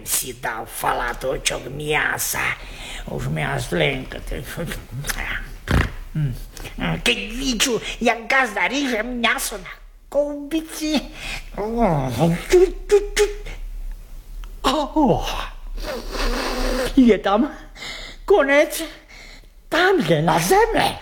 si dal falatočok miasa. Už miaslenka. Keď vidíš, jak gazda ríže miaso na koubici. Je tam konec tamhle na zeme.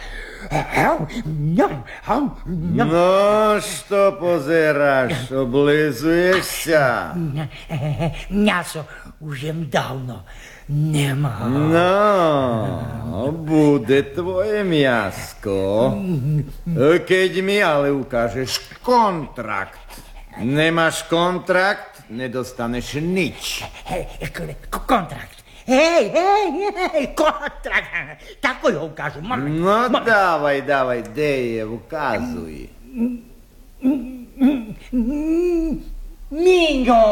No, što pozeráš? Oblizuješ sa? Miaso už jem dávno nemá. No, bude tvoje miasko, keď mi ale ukážeš kontrakt. Nemáš kontrakt, nedostaneš nič. Kontrakt. Hej, kontrakt. Tako ho ukážu. No, dávaj, deje, ukazuj. Miňo!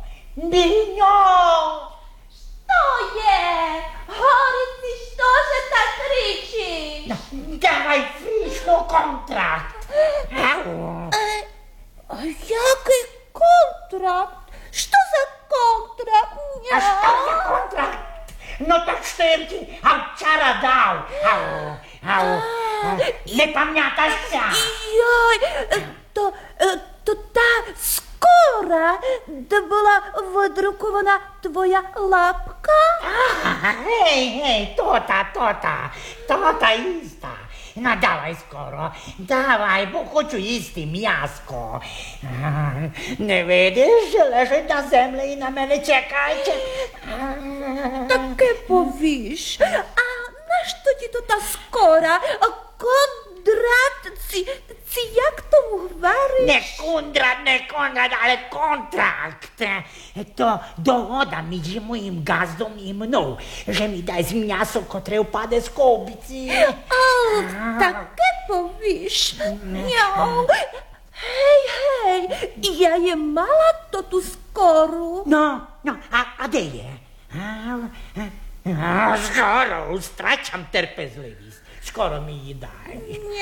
Što je? Horici, štože tak kričiš? Dávaj frišno kontrakt. Jaký kontrakt? Što za kontrakt? A što za kontrakt? No tak što jem ti včera dal. Nepamňataš sa? Joj, to tá skóra, to bola vydrukovaná tvoja lapka? Hej, tota istá. No dávaj skoro, dávaj, bo хочу їсти м'яско. Не видиш, že ležить na zemli i na mene čekajte. Také povíš. A našto ti to tá skóra? Kontrakt, si jak tomu hovoríš? Ne kondrat, ale kontrakt. To dohoda między moim gazdom i mnou, že mi daj z miaso, ktoré upade z koubici. Také povíš. Hej, ja je mala to tú skóru. No, a kde je? Skoro, stračam trpezlivosť. Skoro mi ji daj.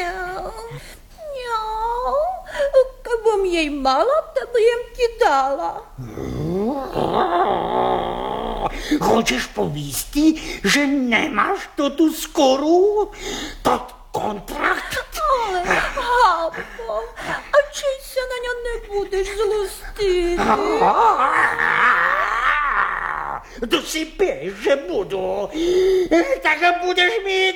Kebym jej mala, to jem ti dala. Хочеш повісти, že nemáš tú skoru? To kontrakt? Ale, Hápo, a či sa na ňa nebudeš zlustiť? To si pieš, že budu. Tak budeš mi